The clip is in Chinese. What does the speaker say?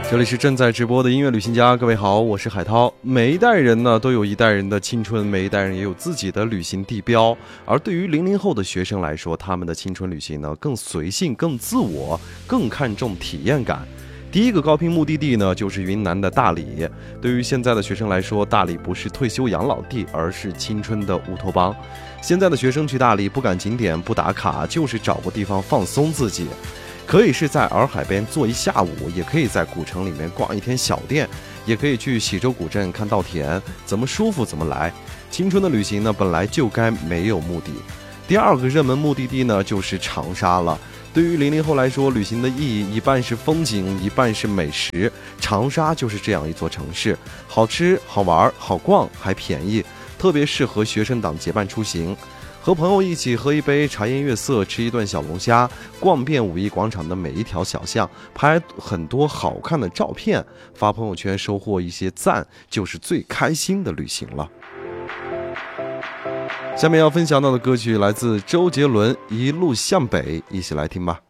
这里是正在直播的音乐旅行家，各位好，我是海涛。每一代人呢都有一代人的青春，每一代人也有自己的旅行地标。而对于00后的学生来说，他们的青春旅行呢更随性、更自我、更看重体验感。第一个高频目的地呢就是云南的大理。对于现在的学生来说，大理不是退休养老地，而是青春的乌托邦。现在的学生去大理不赶景点、不打卡，就是找个地方放松自己。可以是在洱海边坐一下午，也可以在古城里面逛一天小店，也可以去喜洲古镇看稻田，怎么舒服怎么来。青春的旅行呢，本来就该没有目的。第二个热门目的地呢，就是长沙了。对于00后来说，旅行的意义一半是风景，一半是美食。长沙就是这样一座城市，好吃、好玩、好逛，还便宜，特别适合学生党结伴出行。和朋友一起喝一杯茶颜悦色，吃一顿小龙虾，逛遍五一广场的每一条小巷，拍很多好看的照片，发朋友圈收获一些赞，就是最开心的旅行了。下面要分享到的歌曲来自周杰伦《一路向北》，一起来听吧。